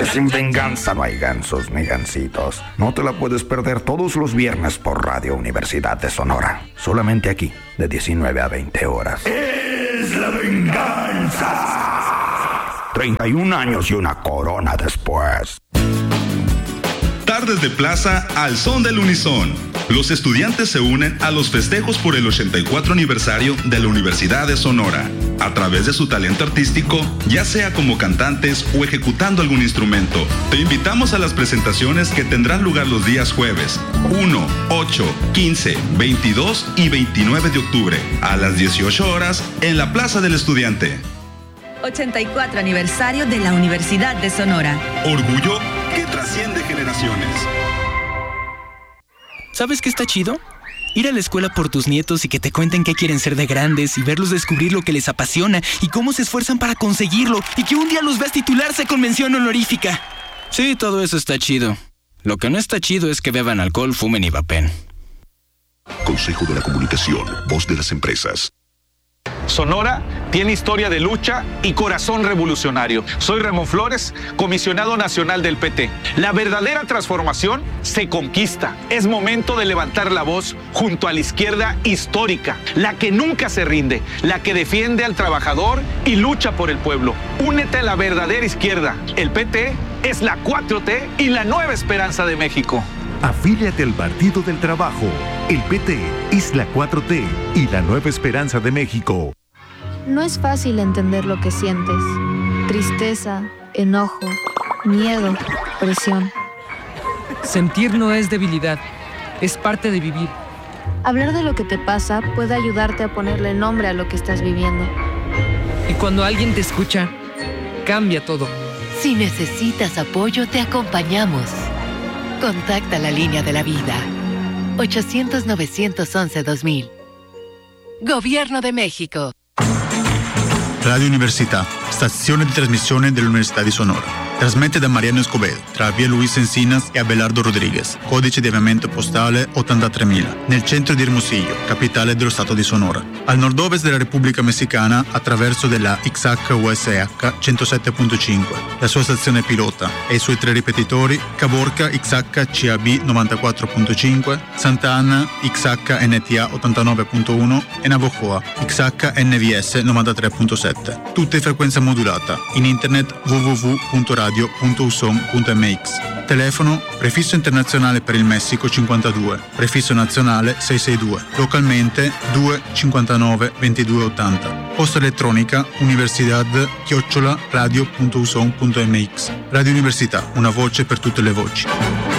sin venganza no hay gansos ni gansitos. No te la puedes perder todos los viernes por Radio Universidad de Sonora. Solamente aquí, de 19 a 20 horas. ¡Es la venganza! 31 años y una corona después. Tardes de plaza al son del unisón. Los estudiantes se unen a los festejos por el 84 aniversario de la Universidad de Sonora. A través de su talento artístico, ya sea como cantantes o ejecutando algún instrumento, te invitamos a las presentaciones que tendrán lugar los días jueves 1, 8, 15, 22 y 29 de octubre a las 18 horas en la Plaza del Estudiante. 84 aniversario de la Universidad de Sonora. Orgullo que trasciende generaciones. ¿Sabes qué está chido? Ir a la escuela por tus nietos y que te cuenten qué quieren ser de grandes y verlos descubrir lo que les apasiona y cómo se esfuerzan para conseguirlo y que un día los veas titularse con mención honorífica. Sí, todo eso está chido. Lo que no está chido es que beban alcohol, fumen y vapen. Consejo de la Comunicación, voz de las empresas. Sonora tiene historia de lucha y corazón revolucionario. Soy Ramón Flores, comisionado nacional del PT. La verdadera transformación se conquista. Es momento de levantar la voz junto a la izquierda histórica, la que nunca se rinde, la que defiende al trabajador y lucha por el pueblo. Únete a la verdadera izquierda. El PT es la 4T y la nueva esperanza de México. Afíliate al Partido del Trabajo. El PT es la 4T y la nueva esperanza de México. No es fácil entender lo que sientes. Tristeza, enojo, miedo, presión. Sentir no es debilidad, es parte de vivir. Hablar de lo que te pasa puede ayudarte a ponerle nombre a lo que estás viviendo. Y cuando alguien te escucha, cambia todo. Si necesitas apoyo, te acompañamos. Contacta la línea de la vida. 800-911-2000. Gobierno de México. Radio Università, stazione di trasmissione dell'Università di Sonora. Trasmette da Mariano Escobedo, tra via Luis Encinas e Abelardo Rodriguez, codice di avviamento postale 83.000, nel centro di Hermosillo, capitale dello Stato di Sonora. Al nord-ovest della Repubblica Messicana, attraverso della XH-USH 107.5, la sua stazione pilota e i suoi 3 ripetitori, Caborca XH-CAB 94.5, Santa Ana XH-NTA 89.1 e Navojoa XH-NVS 93.7. Tutte in frequenza modulata, in internet www.radio.uson.mx. Telefono prefisso internazionale per il Messico 52, prefisso nazionale 662, localmente 259 2280. Posta elettronica universidad@radio.uson.mx. Radio Università, una voce per tutte le voci.